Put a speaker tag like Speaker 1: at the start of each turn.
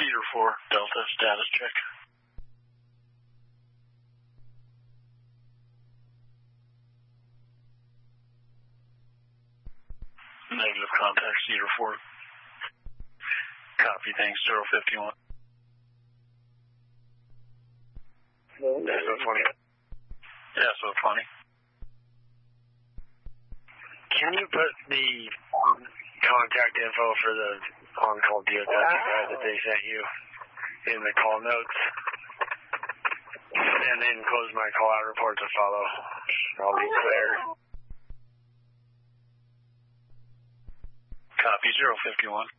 Speaker 1: Cedar 4, Delta, status check. Negative contact, Cedar 4. Copy, thanks, 051.
Speaker 2: SO20.
Speaker 1: SO20.
Speaker 2: Can you put the contact info for the on-call DOW guy that they sent you in the call notes? And then close my call-out report to follow. I'll be clear.
Speaker 1: Copy, 051.